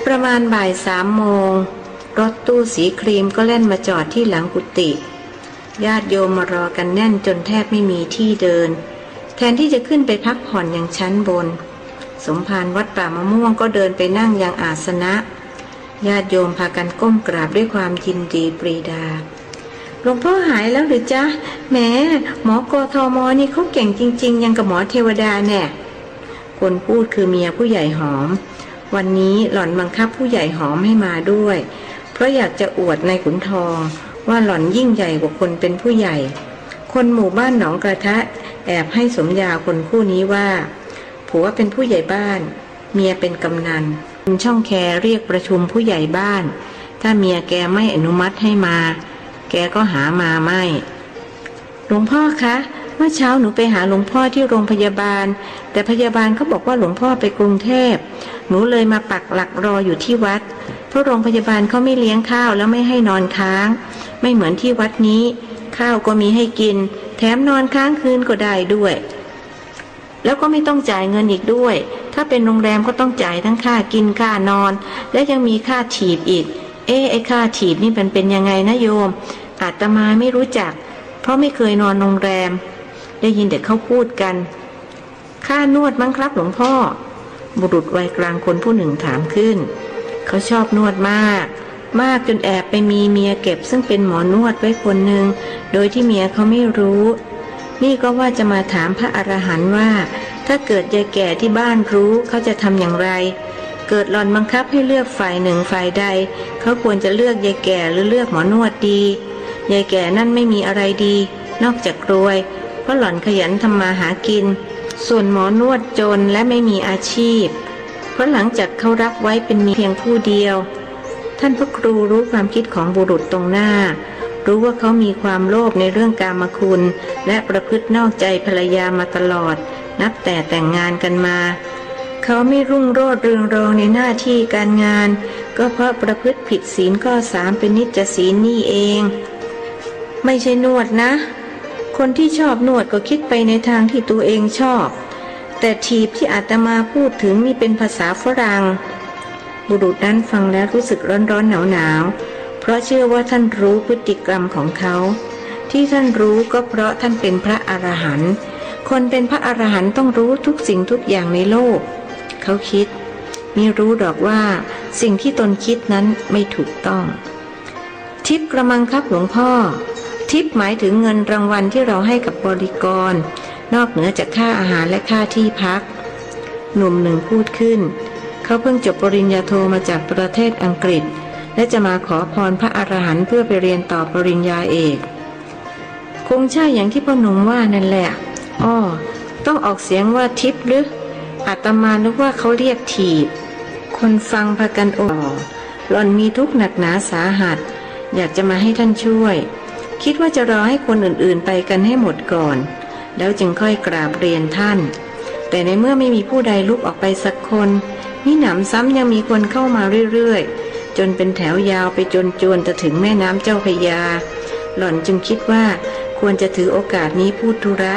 ประมาณบ่าย3 โมงรถตู้สีครีมก็แล่นมาจอดที่หลังกุฏิญาติโยมมารอกันแน่นจนแทบไม่มีที่เดินแทนที่จะขึ้นไปพักผ่อนอย่างชั้นบนสมภารวัดป่ามะม่วงก็เดินไปนั่งยังอาสนะญาติโยมพากันก้มกราบด้วยความยินดีปรีดาหลวงพ่อหายแล้วหรือจ๊ะแหมหมอกทม.นี่เขาเก่งจริงๆยังกับหมอเทวดาแน่คนพูดคือเมียผู้ใหญ่หอมวันนี้หล่อนบังคับผู้ใหญ่หอมให้มาด้วยเพราะอยากจะอวดในขุนทองว่าหล่อนยิ่งใหญ่กว่าคนเป็นผู้ใหญ่คนหมู่บ้านหนองกระทะแอบให้สมญาคนคู่นี้ว่าผัวเป็นผู้ใหญ่บ้านเมียเป็นกำนันช่องแคเรียกประชุมผู้ใหญ่บ้านถ้าเมียแกไม่อนุมัติให้มาแกก็หามาไม่หลวงพ่อคะเมื่อเช้าหนูไปหาหลวงพ่อที่โรงพยาบาลแต่พยาบาลเขาบอกว่าหลวงพ่อไปกรุงเทพหนูเลยมาปักหลักรออยู่ที่วัดเพราะโรงพยาบาลเขาไม่เลี้ยงข้าวแล้วไม่ให้นอนค้างไม่เหมือนที่วัดนี้ข้าวก็มีให้กินแถมนอนค้างคืนก็ได้ด้วยแล้วก็ไม่ต้องจ่ายเงินอีกด้วยถ้าเป็นโรงแรมก็ต้องจ่ายทั้งค่ากินค่านอนและยังมีค่าถีบอีกไอ้ค่าถีบนี่มันเป็นยังไงนะโยมอาตมาไม่รู้จักเพราะไม่เคยนอนโรงแรมได้ยินแต่เขาพูดกันค่านวดมั้งครับหลวงพ่อบุรุษวัยกลางคนผู้หนึ่งถามขึ้นเขาชอบนวดมากจนแอบไปมีเมียเก็บซึ่งเป็นหมอนวดไว้คนหนึ่งโดยที่เมียเขาไม่รู้นี่ก็ว่าจะมาถามพระอรหันต์ว่าถ้าเกิดยายแก่ที่บ้านรู้เขาจะทำอย่างไรเกิดหล่อนบังคับให้เลือกฝ่ายหนึ่งฝ่ายใดเขาควรจะเลือกยายแก่หรือเลือกหมอนวดดียายแก่นั่นไม่มีอะไรดีนอกจากรวยเพราะหล่อนขยันทำมาหากินส่วนหมอนวดจนและไม่มีอาชีพเพราะหลังจากเขารับไว้เป็นเพียงผู้เดียวท่านพระครูรู้ความคิดของบุรุษตรงหน้ารู้ว่าเขามีความโลภในเรื่องกามคุณและประพฤตินอกใจภรรยามาตลอดนับแต่แต่งงานกันมาเขาไม่รุ่งโรจน์เรืองรองในหน้าที่การงานก็เพราะประพฤติผิดศีลข้อ 3เป็นนิจศีลนี่เองไม่ใช่นวดนะคนที่ชอบนวดก็คิดไปในทางที่ตัวเองชอบแต่ถีบที่อาตมาพูดถึงนี่เป็นภาษาฝรั่งบุรุษนั้นฟังแล้วรู้สึกร้อนหนาวเพราะเชื่อว่าท่านรู้พฤติกรรมของเขาที่ท่านรู้ก็เพราะท่านเป็นพระอรหันต์คนเป็นพระอรหันต์ต้องรู้ทุกสิ่งทุกอย่างในโลกเขาคิดไม่รู้ดอกว่าสิ่งที่ตนคิดนั้นไม่ถูกต้องทิปกระมังครับหลวงพ่อทิปหมายถึงเงินรางวัลที่เราให้กับบริกรนอกเหนือจากค่าอาหารและค่าที่พักหนุ่มหนึ่งพูดขึ้นเขาเพิ่งจบปริญญาโทมาจากประเทศอังกฤษและจะมาขอพรพระอรหันต์เพื่อไปเรียนต่อปริญญาเอกคงใช่อย่างที่พ่อหนุ่มว่านั่นแหละต้องออกเสียงว่าทิปหรืออาตมานึกว่าเขาเรียกถีบคนฟังพากันหล่อนมีทุกข์หนักหนาสาหัสอยากจะมาให้ท่านช่วยคิดว่าจะรอให้คนอื่นๆไปกันให้หมดก่อนแล้วจึงค่อยกราบเรียนท่านแต่ในเมื่อไม่มีผู้ใดลุกออกไปสักคนมิหนำซ้ำยังมีคนเข้ามาเรื่อยๆจนเป็นแถวยาวไปจนจวนจะถึงแม่น้ำเจ้าพระยาหล่อนจึงคิดว่าควรจะถือโอกาสนี้พูดธุระ